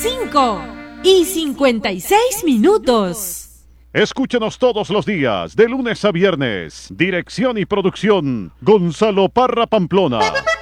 5:56. Escúchanos todos los días, de lunes a viernes. Dirección y producción, Gonzalo Parra Pamplona.